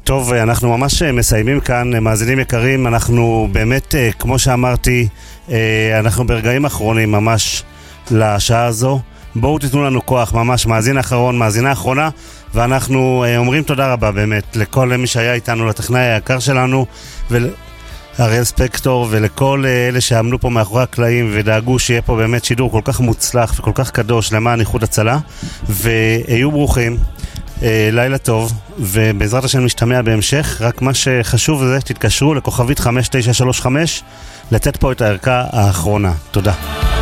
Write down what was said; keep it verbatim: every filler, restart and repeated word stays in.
טוב, אנחנו ממש מסיימים כאן, מאזינים יקרים, אנחנו באמת, כמו שאמרתי, אנחנו ברגעים אחרונים ממש לשעה הזו. בואו תיתנו לנו כוח, ממש מאזין אחרון, מאזינה אחרונה, ואנחנו אומרים תודה רבה באמת לכל מי שהיה איתנו, לטכנאי היקר שלנו, ואריאל ספקטור, ולכל אלה שעמלו פה מאחורי הקלעים ודאגו שיהיה פה באמת שידור כל כך מוצלח וכל כך קדוש למען איחוד הצלה, והיו ברוכים. לילה טוב, ובעזרת השם נשתמע בהמשך. רק מה שחשוב זה, תתקשרו לכוכבית חמש תשע שלוש חמש לתת פה את הערכה האחרונה. תודה.